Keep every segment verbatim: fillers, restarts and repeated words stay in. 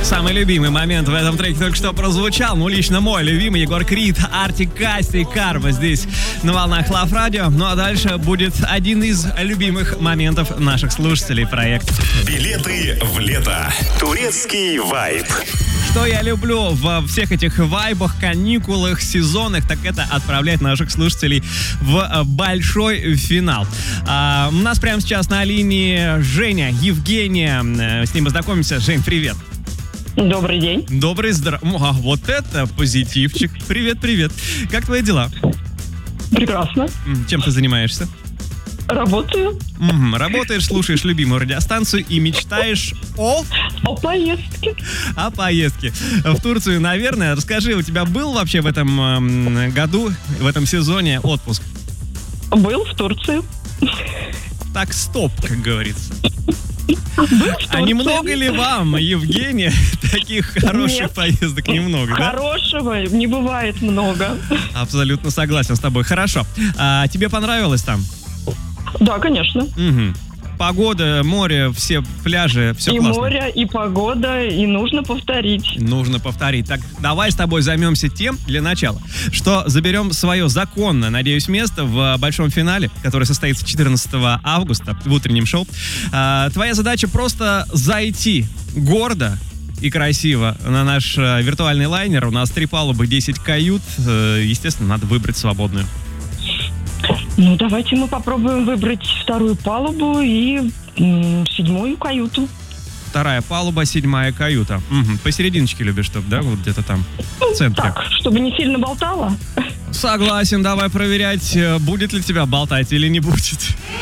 Самый любимый момент в этом треке только что прозвучал. Ну, лично мой любимый Егор Крид, Артик Асти, Карма здесь на волнах Лав Радио. Ну, а дальше будет один из любимых моментов наших слушателей проекта. Билеты в лето. Турецкий вайб. Что я люблю во всех этих вайбах, каникулах, сезонах, так это отправлять наших слушателей в большой финал. А, у нас прямо сейчас на линии Женя, Евгения. С ним познакомимся. Жень, привет. Добрый день. Добрый, здравствуй. А, вот это позитивчик. Привет, привет. Как твои дела? Прекрасно. Чем ты занимаешься? Работаю. Угу. Работаешь, слушаешь любимую радиостанцию и мечтаешь о... О поездке. О поездке. В Турцию, наверное. Расскажи, у тебя был вообще в этом э, году, в этом сезоне отпуск? Был в Турции. Так, стоп, как говорится. А немного ли вам, Евгения, таких хороших Нет. поездок немного, да? Хорошего не бывает много. Абсолютно согласен с тобой. Хорошо. А тебе понравилось там? Да, конечно. Угу. Погода, море, все пляжи, все И классно. море, и погода, и нужно повторить. Нужно повторить. Так, давай с тобой займемся тем, для начала, что заберем свое законное, надеюсь, место в большом финале, который состоится четырнадцатого августа в утреннем шоу. А, твоя задача просто зайти гордо и красиво на наш а, виртуальный лайнер. У нас три палубы, десять кают. А, естественно, надо выбрать свободную. Ну, давайте мы попробуем выбрать вторую палубу и м, седьмую каюту. Вторая палуба, седьмая каюта. Угу. Посерединочке любишь, чтобы, да, вот где-то там, в центре. Так, чтобы не сильно болтала. Согласен, давай проверять, будет ли тебя болтать или не будет.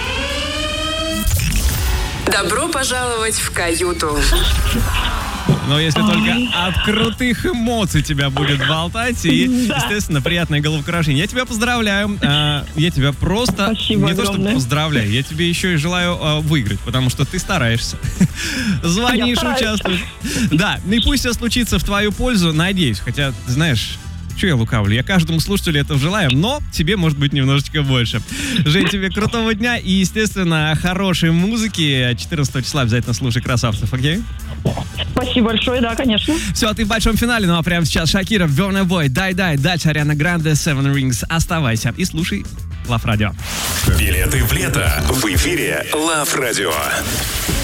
Добро пожаловать в каюту. Но если только от крутых эмоций тебя будет болтать и, Да. естественно, приятное головокружение. Я тебя поздравляю. а, Я тебя просто Спасибо не то, что огромное. поздравляю, я тебе еще и желаю а, выиграть, потому что ты стараешься. Звонишь, Я стараюсь. участвуешь. Да, и пусть все случится в твою пользу, надеюсь. Хотя, знаешь... Что я лукавлю? Я каждому слушателю этого желаю, но тебе может быть немножечко больше. Жень, тебе крутого дня и, естественно, хорошей музыки. четырнадцатого числа обязательно слушай красавцев, окей? Спасибо большое, да, конечно. Все, ты в большом финале, ну а прямо сейчас Шакира, Burna Boy, дай-дай, дальше Ариана Гранде, Seven Rings. Оставайся и слушай Лав Радио. Билеты в лето. В эфире Лав Радио.